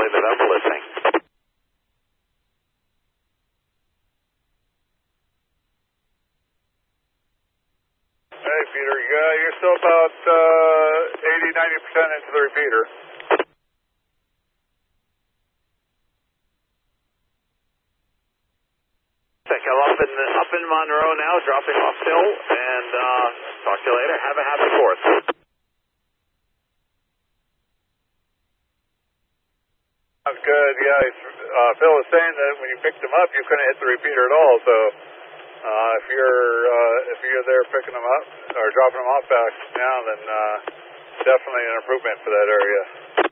belly that I'm listening. Hey, Peter, you're still about 80-90% into the repeater. I'm up in Monroe now, dropping off Phil, and talk to you later. Have a happy 4th. Sounds good. Yeah, Phil was saying that when you picked him up, you couldn't hit the repeater at all. So if you're there picking them up or dropping them off back now, then definitely an improvement for that area.